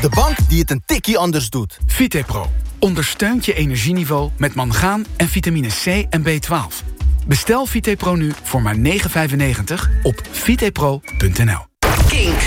De bank die het een tikkie anders doet. Vitepro ondersteunt je energieniveau met mangaan en vitamine C en B12. Bestel Vitepro nu voor maar €9,95 op vitepro.nl.